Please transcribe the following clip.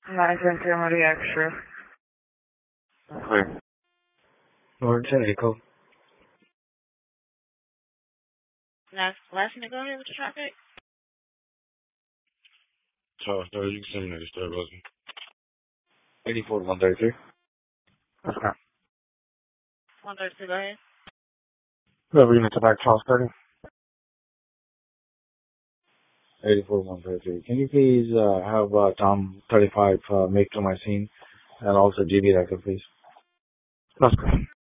Santa Maria Extra. Clear. Norton Echo. Last thing to go ahead with the traffic? Charles, no, you can send me the story, wasn't 84 133. Okay. 132, go ahead. Whoever unit to back Charles 30. 84 133. Can you please have Tom 35 make to my scene and also GB that, please? That's good.